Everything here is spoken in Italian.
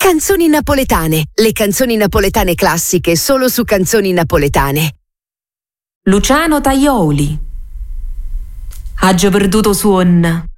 Canzoni napoletane, le canzoni napoletane classiche solo su Canzoni Napoletane. Luciano Tajoli. Aggio perduto suon.